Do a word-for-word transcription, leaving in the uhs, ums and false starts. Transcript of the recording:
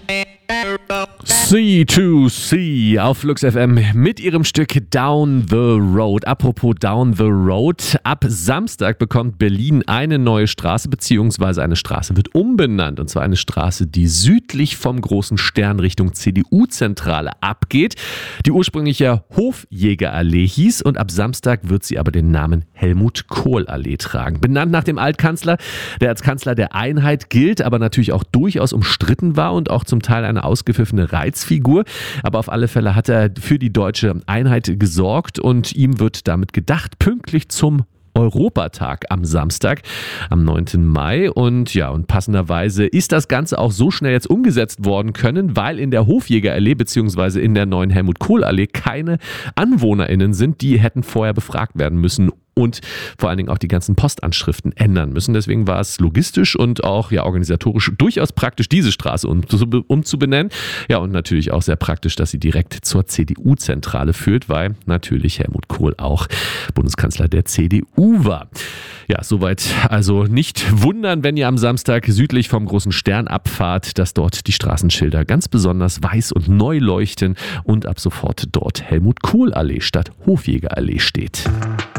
C zwei C auf Flux F M mit ihrem Stück Down the Road. Apropos Down the Road, ab Samstag bekommt Berlin eine neue Straße, beziehungsweise eine Straße wird umbenannt. Und zwar eine Straße, die südlich vom Großen Stern Richtung C D U-Zentrale abgeht, die ursprünglich ja Hofjägerallee hieß, und ab Samstag wird sie aber den Namen Helmut-Kohl-Allee tragen. Benannt nach dem Altkanzler, der als Kanzler der Einheit gilt, aber natürlich auch durchaus umstritten war und auch zum Teil eine ausgepfiffene Reizfigur. Aber auf alle Fälle hat er für die deutsche Einheit gesorgt und ihm wird damit gedacht, pünktlich zum Europatag am Samstag, am neunten Mai. Und ja, und passenderweise ist das Ganze auch so schnell jetzt umgesetzt worden können, weil in der Hofjägerallee bzw. in der neuen Helmut-Kohl-Allee keine AnwohnerInnen sind, die hätten vorher befragt werden müssen und vor allen Dingen auch die ganzen Postanschriften ändern müssen. Deswegen war es logistisch und auch ja organisatorisch durchaus praktisch, diese Straße umzubenennen. Ja, und natürlich auch sehr praktisch, dass sie direkt zur C D U-Zentrale führt, weil natürlich Helmut Kohl auch Bundeskanzler der C D U war. Ja, soweit also nicht wundern, wenn ihr am Samstag südlich vom Großen Stern abfahrt, dass dort die Straßenschilder ganz besonders weiß und neu leuchten und ab sofort dort Helmut-Kohl-Allee statt Hofjägerallee steht.